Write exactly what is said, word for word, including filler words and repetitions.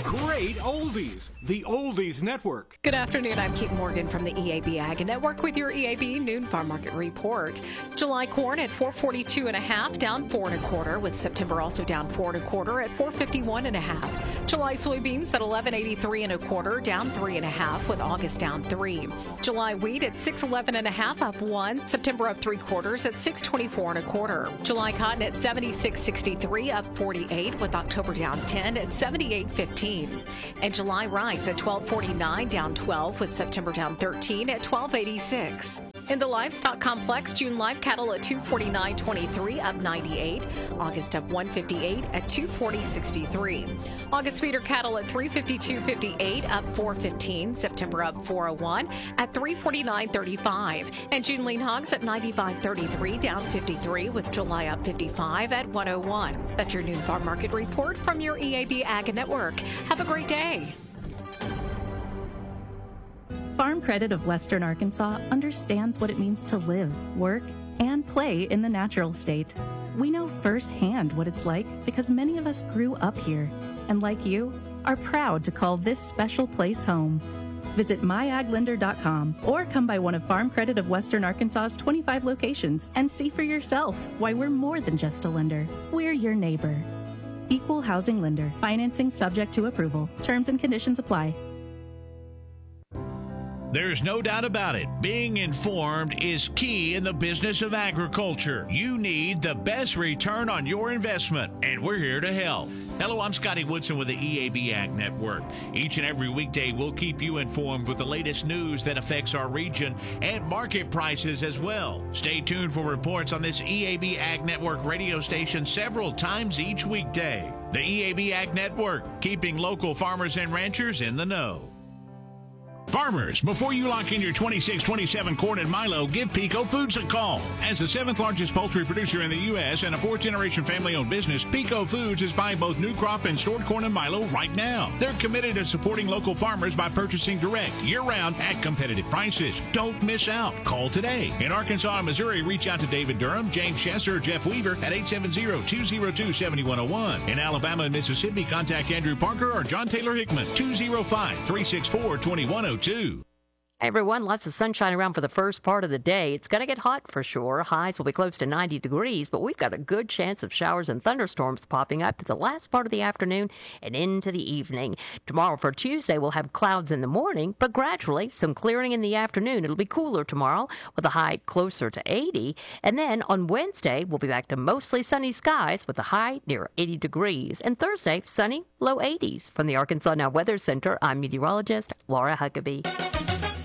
Great oldies. The Oldies Network. Good afternoon. I'm Kate Morgan from the E A B Ag Network with your E A B Noon Farm Market Report. July corn at four forty-two and a half, down four and a quarter, with September also down four and a quarter at four fifty-one and a half. July soybeans at eleven eighty-three and a quarter, down three and a half, with August down three. July wheat at six eleven and a half, up one. September up three quarters at six twenty-four and a quarter. July cotton at seventy-six sixty-three, up forty-eight, with October down ten at seventy-eight fifteen. And July rice at twelve forty-nine, down twelve, with September down thirteen at twelve eighty-six. In the livestock complex, June live cattle at two forty-nine twenty-three, up ninety-eight. August up one fifty-eight at two forty sixty-three. August feeder cattle at three fifty-two fifty-eight, up four fifteen. September up four oh one at three forty-nine thirty-five. And June lean hogs at ninety-five thirty-three, down fifty-three, with July up fifty-five at one oh one. That's your noon farm market report from your E A B Ag Network. Have a great day. Farm Credit of Western Arkansas understands what it means to live, work, and play in the natural state. We know firsthand what it's like because many of us grew up here, and like you, are proud to call this special place home. Visit my ag lender dot com or come by one of Farm Credit of Western Arkansas's twenty-five locations and see for yourself why we're more than just a lender. We're your neighbor. Equal housing lender. Financing subject to approval. Terms and conditions apply. There's no doubt about it. Being informed is key in the business of agriculture. You need the best return on your investment, and we're here to help. Hello, I'm Scotty Woodson with the E A B Ag Network. Each and every weekday, we'll keep you informed with the latest news that affects our region and market prices as well. Stay tuned for reports on this E A B Ag Network radio station several times each weekday. The E A B Ag Network, keeping local farmers and ranchers in the know. Farmers, before you lock in your twenty-six twenty-seven corn and milo, give Pico Foods a call. As the seventh largest poultry producer in the U S and a fourth-generation family-owned business, Pico Foods is buying both new crop and stored corn and milo right now. They're committed to supporting local farmers by purchasing direct, year-round, at competitive prices. Don't miss out. Call today. In Arkansas and Missouri, reach out to David Durham, James Chesser, or Jeff Weaver at eight seven zero, two zero two, seven one zero one. In Alabama and Mississippi, contact Andrew Parker or John Taylor Hickman, two zero five, three six four, two one zero two. Hey everyone, lots of sunshine around for the first part of the day. It's going to get hot for sure. Highs will be close to ninety degrees, but we've got a good chance of showers and thunderstorms popping up to the last part of the afternoon and into the evening. Tomorrow for Tuesday, we'll have clouds in the morning, but gradually some clearing in the afternoon. It'll be cooler tomorrow with a high closer to eighty. And then on Wednesday, we'll be back to mostly sunny skies with a high near eighty degrees. And Thursday, sunny, low eighties. From the Arkansas Now Weather Center, I'm meteorologist Laura Huckabee.